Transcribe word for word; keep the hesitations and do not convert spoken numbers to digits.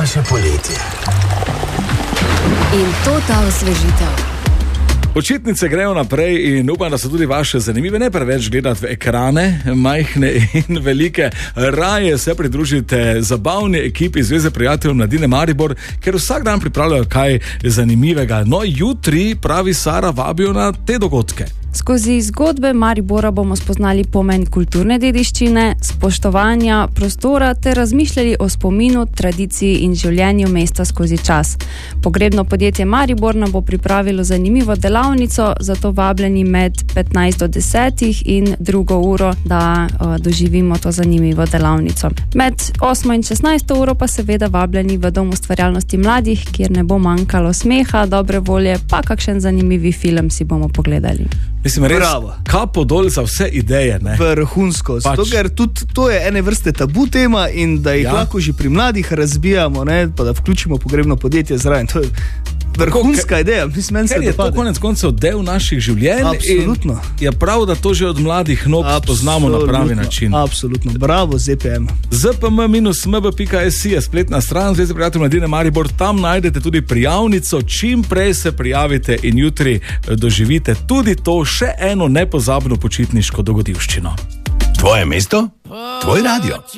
še poletje. In to ta osvežitev. Počitnice grejo naprej in upam, da so tudi vaše zanimive, ne preveč gledati v ekrane, majhne in velike. Raje se pridružite zabavni ekipi Zveze prijateljev Mladine Maribor, ker vsak dan pripravljajo kaj zanimivega. No, jutri, pravi Sara, vabijo na te dogodke. Skozi zgodbe Maribora bomo spoznali pomen kulturne dediščine, spoštovanja prostora ter razmišljali o spominu, tradiciji in življenju mesta skozi čas. Pogrebno podjetje Maribor nam bo pripravilo zanimivo delavnico, zato vabljeni med petnajst do deset in drugo uro, da uh, doživimo to zanimivo delavnico. Med osmo in šestnajsto uro pa seveda vabljeni v Dom ustvarjalnosti mladih, kjer ne bo manjkalo smeha, dobre volje, pa kakšen zanimivi film si bomo pogledali. Mislim, res, kapo dol za vse ideje, ne? Vrhunsko, pač. Zato, ker tudi to je ene vrste tabu tema in da jih ja. lahko že pri mladih razbijamo, ne? Pa da vključimo pogrebno podjetje zraven. To je vrhunska Tako, ideja. Mislim, meni se je to konec koncev del naših življenj. Absolutno. In je prav, da to že od mladih nog poznamo na pravi način. Absolutno. Bravo, Z P M. z p m dash m b pika s i je spletna stran Zveze prijateljev Mladine Maribor. Tam najdete tudi prijavnico. Čim prej se prijavite in jutri doživite tudi to še eno nepozabno počitniško dogodivščino. Tvoje mesto, tvoj radio.